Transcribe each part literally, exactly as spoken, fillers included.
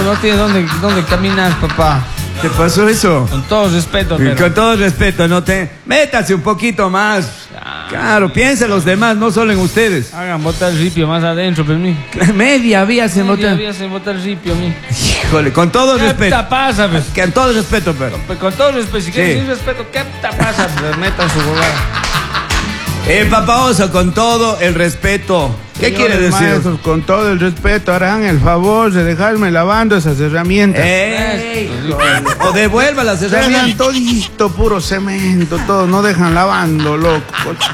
no tienes dónde, dónde caminar, papá. ¿Te pasó eso? Con todo respeto, pero... Con todo respeto, no te... Métase un poquito más. Ah, Claro, piensa en los demás, no solo en ustedes. hagan botar ripio más adentro, pero mi. Media vía se Media nota. vía se botar ripio, mi. Híjole, con todo ¿Qué respeto. te pasa, pues? Con todo respeto, pero. Pues con todo respeto, si quieres Sí. sin respeto, ¿qué te pasa? Pues metan su jugada. Eh, Papá Oso, con todo el respeto. ¿Qué Señores quiere decir? maestros, con todo el respeto, harán el favor de dejarme lavando esas herramientas. Ey, o devuelva las Dejan herramientas. todito puro cemento, todo, no dejan lavando, loco.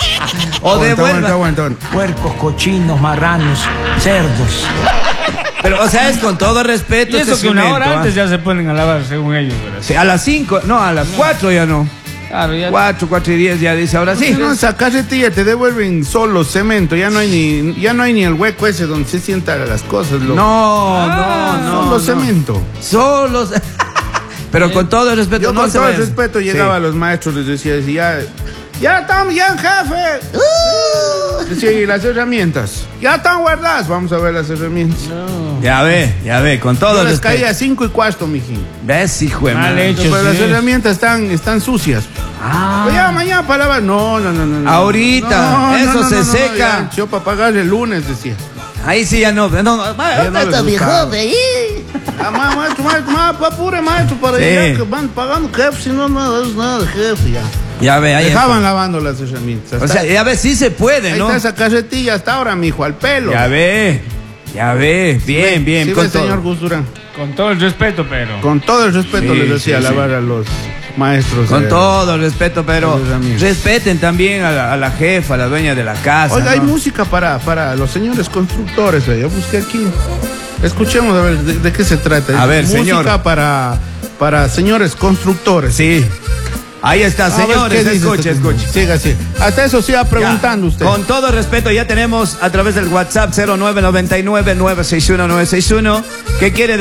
O Aguanta, devuelva. aguanta, aguanta, aguanta. Puercos, cochinos, marranos, cerdos. Pero, o sea, es con todo respeto. Y eso este que una cemento, hora ¿ah? antes ya se ponen a lavar, según ellos, ¿verdad? Sí, a las cinco, no, a las cuatro ya no. Claro, ya. Cuatro, cuatro y diez ya dice, ahora Si sí. no, esa carretilla te devuelven solo cemento, ya no hay ni, ya no hay ni el hueco ese donde se sientan las cosas, loco. No, Ah, no, no. solo no. cemento. Solo. Pero con todo el respeto, Yo no con se todo el vayan. respeto Sí. llegaba a los maestros, les decía, decía, ya, ya estamos, ya jefe. Decía, y las herramientas, ya están guardadas, vamos a ver las herramientas. Ya ve, ya ve, con todo Yo el les respeto. caía cinco y cuarto, mijín. ¿Ves, hijo de Mal madre? hecho. Pero las sí. herramientas están, están sucias. Ah. Pues ya mañana para lavar. No, no, no, no. no. Ahorita, eso se seca. ya, yo para pagar el lunes, decía. Ahí sí ya no. no, no, Ya no les gustaba. Ah, ma- maestro, maestro, ma- apure, maestro, para Sí. allá que van pagando jefe, si no, no es nada de jefe, ya. Ya ve, ahí Dejaban lavando las herramientas. está. O Hasta- sea, ya ve, sí se puede, ahí ¿no? está esa carretilla hasta ahora, mijo, al pelo. Ya ve, ya ve. Bien, bien. Sí, con ve, todo. señor Gus Durán. Con todo el respeto, pero. Con todo el respeto Sí, les decía sí, sí. lavar a los maestros. Con eh. todo el respeto, pero Los amigos. respeten también a la, a la jefa, a la dueña de la casa. Oiga, hay ¿no? música para, para los señores constructores. eh. Yo busqué aquí. Escuchemos a ver de, de qué se trata. A ver, música señor. para, para señores constructores. Sí. Ahí está, A ver, señores. ¿qué dice Escuche, este escuche. señor? Siga así. Hasta eso siga preguntando Ya. usted. Con todo respeto, ya tenemos a través del WhatsApp cero nueve nueve nueve nueve seis uno nueve seis uno. ¿Qué quiere